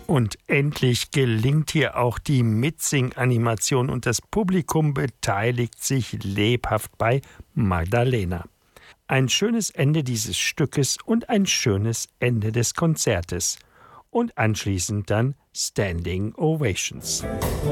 Und endlich gelingt hier auch die Mitsing-Animation und das Publikum beteiligt sich lebhaft bei Magdalena. Ein schönes Ende dieses Stückes und ein schönes Ende des Konzertes. Und anschließend dann Standing Ovations.